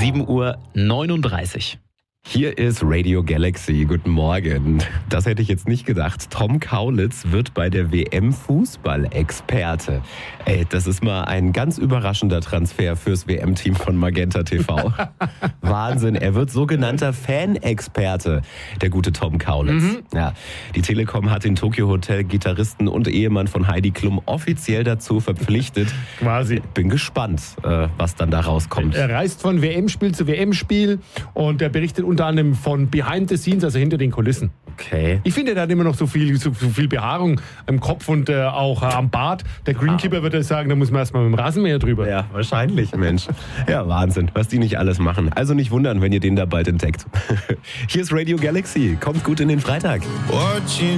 7:39 Uhr. Hier ist Radio Galaxy. Guten Morgen. Das hätte ich jetzt nicht gedacht. Tom Kaulitz wird bei der WM Fußball-Experte. Ey, das ist mal ein ganz überraschender Transfer fürs WM-Team von Magenta TV. Wahnsinn, er wird sogenannter Fan-Experte, der gute Tom Kaulitz. Ja, die Telekom hat den Tokyo Hotel Gitarristen und Ehemann von Heidi Klum offiziell dazu verpflichtet. Quasi. Bin gespannt, was dann da rauskommt. Er reist von WM-Spiel zu WM-Spiel und er berichtet unter anderem von Behind the Scenes, also hinter den Kulissen. Okay. Ich finde, er hat immer noch so viel Behaarung im Kopf und auch am Bart. Der Greenkeeper würde sagen, da muss man erstmal mit dem Rasenmäher drüber. Ja, wahrscheinlich, Mensch. Ja, Wahnsinn, was die nicht alles machen. Also nicht wundern, wenn ihr den da bald entdeckt. Hier ist Radio Galaxy. Kommt gut in den Freitag.